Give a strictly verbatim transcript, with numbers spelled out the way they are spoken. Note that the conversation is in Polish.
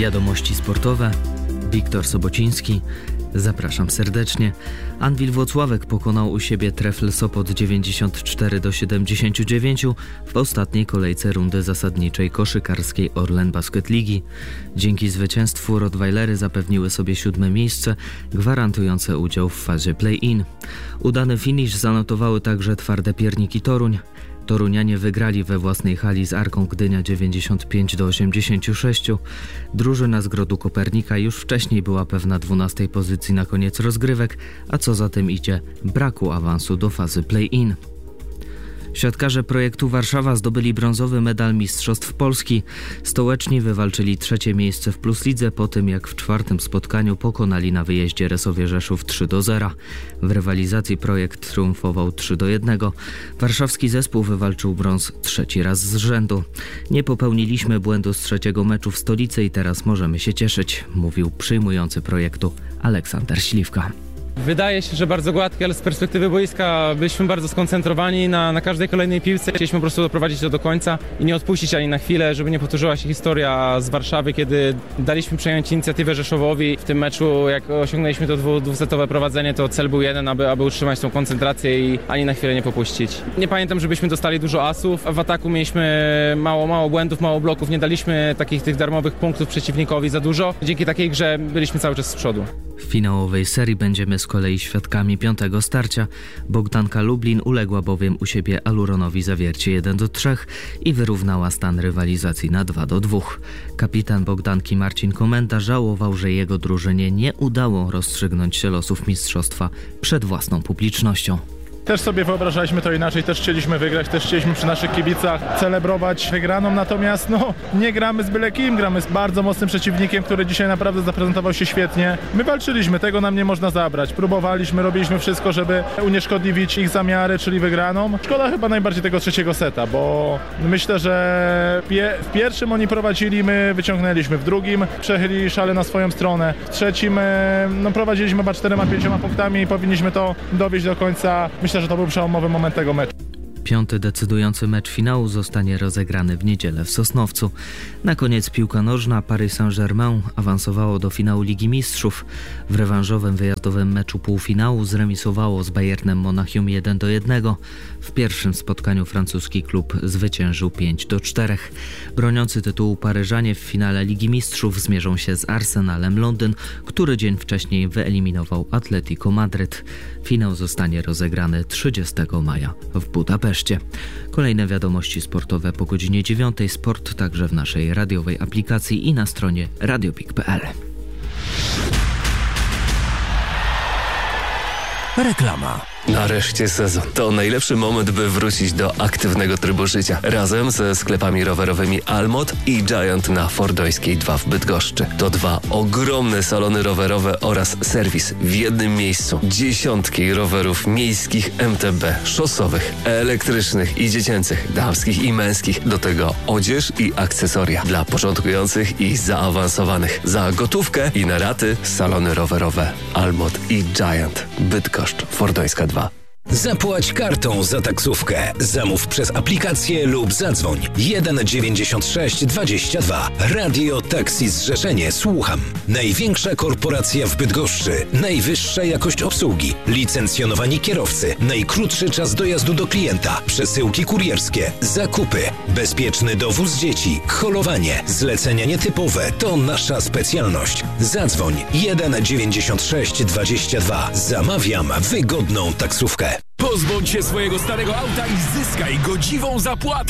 Wiadomości sportowe. Wiktor Sobociński. Zapraszam serdecznie. Anwil Włocławek pokonał u siebie Trefl Sopot dziewięćdziesiąt cztery do siedemdziesięciu dziewięciu w ostatniej kolejce rundy zasadniczej koszykarskiej Orlen Basket Ligi. Dzięki zwycięstwu Rottweilery zapewniły sobie siódme miejsce, gwarantujące udział w fazie play-in. Udany finisz zanotowały także Twarde Pierniki Toruń. Torunianie wygrali we własnej hali z Arką Gdynia dziewięćdziesiąt pięć do osiemdziesięciu sześciu. Drużyna z Grodu Kopernika już wcześniej była pewna dwunastej pozycji na koniec rozgrywek, a co za tym idzie, braku awansu do fazy play-in. Siatkarze projektu Warszawa zdobyli brązowy medal Mistrzostw Polski. Stołeczni wywalczyli trzecie miejsce w Plus Lidze po tym, jak w czwartym spotkaniu pokonali na wyjeździe Resowie Rzeszów trzy do zera. W rywalizacji projekt triumfował trzy do jednego. Warszawski zespół wywalczył brąz trzeci raz z rzędu. Nie popełniliśmy błędu z trzeciego meczu w stolicy i teraz możemy się cieszyć, mówił przyjmujący projektu Aleksander Śliwka. Wydaje się, że bardzo gładkie, ale z perspektywy boiska byliśmy bardzo skoncentrowani na, na każdej kolejnej piłce. Chcieliśmy po prostu doprowadzić to do końca i nie odpuścić ani na chwilę, żeby nie powtórzyła się historia z Warszawy, kiedy daliśmy przejąć inicjatywę Rzeszowowi. W tym meczu, jak osiągnęliśmy to dwu, dwusetowe prowadzenie, to cel był jeden, aby, aby utrzymać tą koncentrację i ani na chwilę nie popuścić. Nie pamiętam, żebyśmy dostali dużo asów. W ataku mieliśmy mało, mało błędów, mało bloków. Nie daliśmy takich tych darmowych punktów przeciwnikowi za dużo. Dzięki takiej grze byliśmy cały czas z przodu. W finałowej serii będziemy z kolei świadkami piątego starcia. Bogdanka Lublin uległa bowiem u siebie Aluronowi Zawiercie jeden do trzech i wyrównała stan rywalizacji na dwa do dwóch. Kapitan Bogdanki Marcin Komenda żałował, że jego drużynie nie udało rozstrzygnąć się losów mistrzostwa przed własną publicznością. Też sobie wyobrażaliśmy to inaczej, też chcieliśmy wygrać, też chcieliśmy przy naszych kibicach celebrować wygraną, natomiast no, nie gramy z byle kim, gramy z bardzo mocnym przeciwnikiem, który dzisiaj naprawdę zaprezentował się świetnie. My walczyliśmy, tego nam nie można zabrać, próbowaliśmy, robiliśmy wszystko, żeby unieszkodliwić ich zamiary, czyli wygraną. Szkoda chyba najbardziej tego trzeciego seta, bo myślę, że pie- w pierwszym oni prowadzili, my wyciągnęliśmy, w drugim przechylili szale na swoją stronę, w trzecim no, prowadziliśmy chyba czterema, pięcioma punktami i powinniśmy to dowieść do końca. Myślę, że to był przełomowy moment tego meczu. Piąty decydujący mecz finału zostanie rozegrany w niedzielę w Sosnowcu. Na koniec piłka nożna. Paris Saint-Germain awansowało do finału Ligi Mistrzów. W rewanżowym wyjazdowym meczu półfinału zremisowało z Bayernem Monachium jeden do jednego. W pierwszym spotkaniu francuski klub zwyciężył pięć do czterech. Broniący tytułu Paryżanie w finale Ligi Mistrzów zmierzą się z Arsenalem Londyn, który dzień wcześniej wyeliminował Atletico Madryt. Finał zostanie rozegrany trzydziestego maja w Budapeszcie. Kolejne wiadomości sportowe po godzinie dziewiątej. Sport także w naszej radiowej aplikacji i na stronie radiopik kropka p l. Reklama. Nareszcie sezon. To najlepszy moment, by wrócić do aktywnego trybu życia. Razem ze sklepami rowerowymi Almot i Giant na Fordońskiej dwa w Bydgoszczy. To dwa ogromne salony rowerowe oraz serwis w jednym miejscu. Dziesiątki rowerów miejskich, M T B, szosowych, elektrycznych i dziecięcych, damskich i męskich. Do tego odzież i akcesoria dla początkujących i zaawansowanych. Za gotówkę i na raty salony rowerowe Almot i Giant. Bydgoszcz, Fordońska dwa. Zapłać kartą za taksówkę. Zamów przez aplikację lub zadzwoń jeden dziewięćdziesiąt sześć dwadzieścia dwa. Radio Taxi Zrzeszenie. Słucham. Największa korporacja w Bydgoszczy. Najwyższa jakość obsługi. Licencjonowani kierowcy. Najkrótszy czas dojazdu do klienta. Przesyłki kurierskie. Zakupy. Bezpieczny dowóz dzieci. Holowanie. Zlecenia nietypowe. To nasza specjalność. Zadzwoń jeden dziewięćdziesiąt sześć dwadzieścia dwa. Zamawiam wygodną taksówkę. Pozbądź się swojego starego auta i zyskaj godziwą zapłatę.